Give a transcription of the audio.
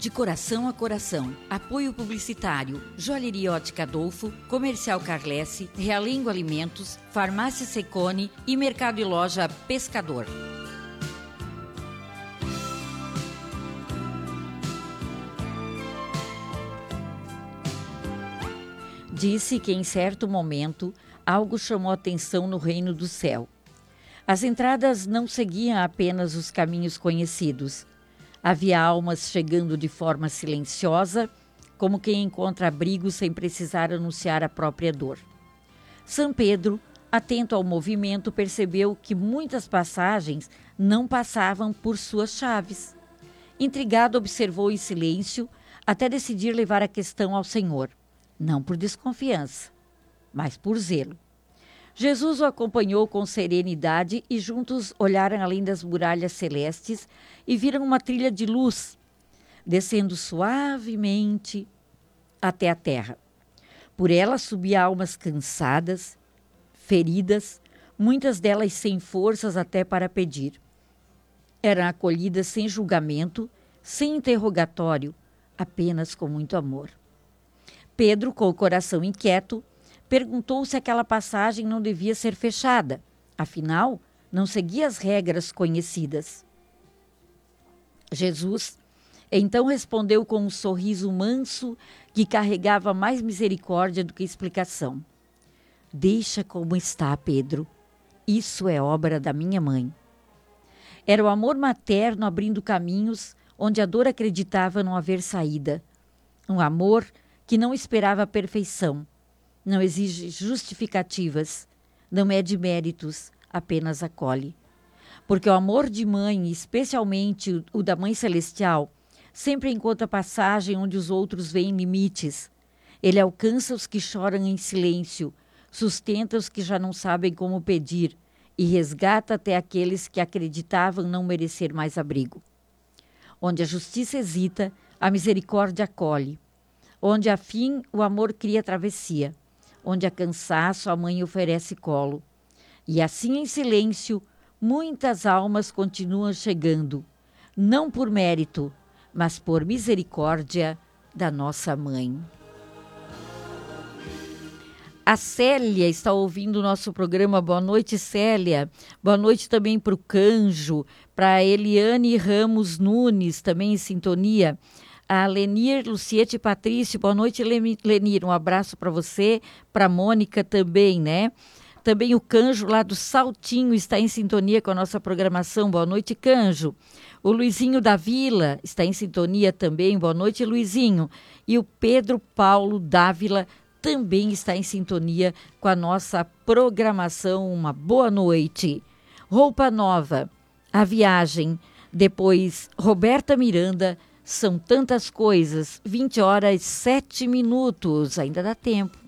De coração a coração. Apoio publicitário. Joalheria Ótica Adolfo, Comercial Carlesse, Realengo Alimentos, Farmácia Secone e Mercado e Loja Pescador. Disse que em certo momento algo chamou atenção no reino do céu. As entradas não seguiam apenas os caminhos conhecidos. Havia almas chegando de forma silenciosa, como quem encontra abrigo sem precisar anunciar a própria dor. São Pedro, atento ao movimento, percebeu que muitas passagens não passavam por suas chaves. Intrigado, observou em silêncio até decidir levar a questão ao Senhor, não por desconfiança, mas por zelo. Jesus o acompanhou com serenidade e juntos olharam além das muralhas celestes e viram uma trilha de luz, descendo suavemente até a terra. Por ela subia almas cansadas, feridas, muitas delas sem forças até para pedir. Eram acolhidas sem julgamento, sem interrogatório, apenas com muito amor. Pedro, com o coração inquieto, perguntou se aquela passagem não devia ser fechada. Afinal, não seguia as regras conhecidas. Jesus então respondeu com um sorriso manso que carregava mais misericórdia do que explicação. Deixa como está, Pedro. Isso é obra da minha mãe. Era o amor materno abrindo caminhos onde a dor acreditava não haver saída. Um amor que não esperava a perfeição. Não exige justificativas, não mede méritos, apenas acolhe. Porque o amor de mãe, especialmente o da Mãe Celestial, sempre encontra passagem onde os outros veem limites. Ele alcança os que choram em silêncio, sustenta os que já não sabem como pedir e resgata até aqueles que acreditavam não merecer mais abrigo. Onde a justiça hesita, a misericórdia acolhe. Onde há fim, o amor cria travessia. Onde há cansaço, a mãe oferece colo. E assim, em silêncio, muitas almas continuam chegando, não por mérito, mas por misericórdia da nossa mãe. A Célia está ouvindo o nosso programa. Boa noite, Célia. Boa noite também para o Canjo, para a Eliane Ramos Nunes, também em sintonia. A Lenir, Luciete Patrício, boa noite, Lenir, um abraço para você, para a Mônica também, né? Também o Canjo lá do Saltinho está em sintonia com a nossa programação, boa noite, Canjo. O Luizinho da Vila está em sintonia também, boa noite, Luizinho. E o Pedro Paulo Dávila também está em sintonia com a nossa programação, uma boa noite. Roupa Nova, A Viagem, depois Roberta Miranda. São tantas coisas, 20 horas 7 minutos, ainda dá tempo.